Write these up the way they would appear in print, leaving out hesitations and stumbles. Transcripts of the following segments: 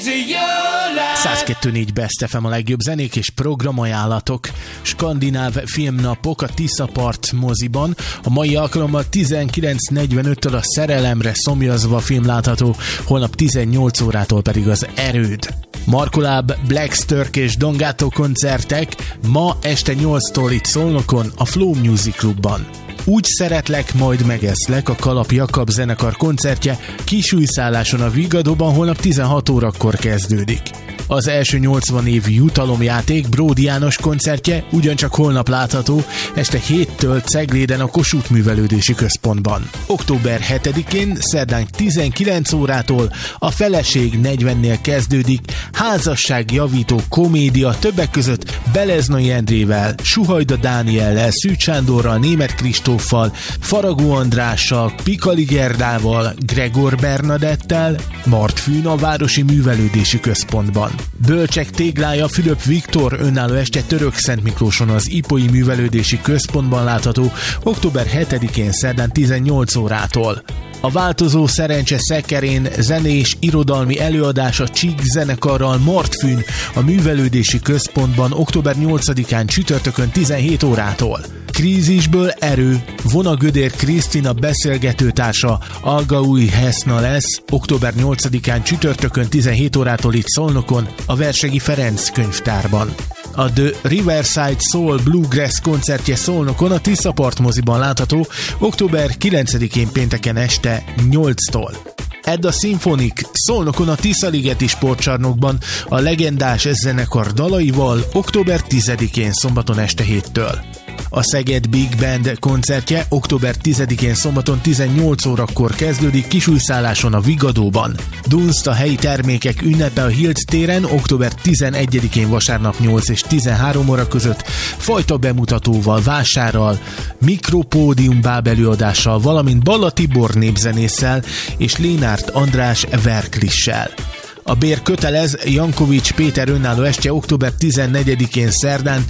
102.4 Best FM, a legjobb zenék és programajánlatok. Skandináv filmnapok a Tiszapart moziban. A mai alkalommal 19:45-től a Szerelemre szomjazva film látható, holnap 18 órától pedig az Erőd. Markoláb, Blacksturk és Don Gatto koncertek ma este 8-tól itt Szolnokon, a Flow Music Clubban. Úgy szeretlek, majd megeszlek, a Kalap Jakab zenekar koncertje Kisújszálláson a Vigadóban holnap 16 órakor kezdődik. Az első 80 év jutalomjáték Bródi János koncertje ugyancsak holnap látható, este 7-től Cegléden a Kossuth Művelődési Központban. Október 7-én szerdán 19 órától a Feleség 40-nél kezdődik házasságjavító komédia, többek között Beleznai Endrével, Suhajda Dániellel, Szűcs Sándorral, Németh Kristóffal, Faragó Andrással, Pikali Gerdával, Gregor Bernadettel, Martfűn a Városi Művelődési Központban. Bölcsek téglája Fülöp Viktor önálló este Törökszentmiklóson az Ipói Művelődési Központban látható október 7-én szerdán 18 órától. A Változó Szerencse szekerén zenés irodalmi előadás a Csík zenekarral Martfűn a Művelődési Központban október 8-án csütörtökön 17 órától. Krízisből erő, Vona Gödér Krisztina beszélgetőtársa Algaúj Heszna lesz október 8-án csütörtökön 17 órától itt Szolnokon, a Versegi Ferenc könyvtárban. A The Riverside Soul Bluegrass koncertje Szolnokon a Tiszapart moziban látható október 9-én pénteken este 8-tól. Edda Symphonic Szolnokon a Tiszaligeti Sportcsarnokban a legendás zenekar dalaival október 10-én szombaton este 7-től. A Szeged Big Band koncertje október 10-én szombaton 18 órakor kezdődik Kisújszálláson a Vigadóban. Dunst a helyi termékek ünnepe a Hilt téren október 11-én vasárnap 8 és 13 óra között fajta bemutatóval, vásárral, mikropódium bábelőadással, valamint Balla Tibor népzenésszel és Lénárt András verklissel. A bér kötelez, Jankovics Péter önálló estje október 14-én szerdán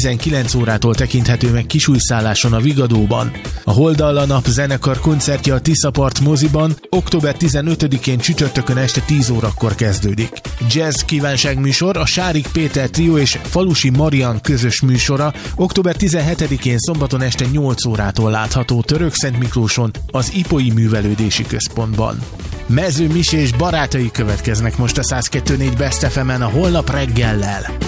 19 órától tekinthető meg Kisújszálláson a Vigadóban. A Holdall a Nap zenekar koncertje a Tiszapart moziban október 15-én csütörtökön este 10 órakor kezdődik. Jazz kívánságműsor a Sárik Péter Trio és Falusi Marian közös műsora október 17-én szombaton este 8 órától látható Törökszentmiklóson az Ipói Művelődési Központban. Mező Mis és barátai következnek most a 102.4 Best FM-en a Holnap reggellel.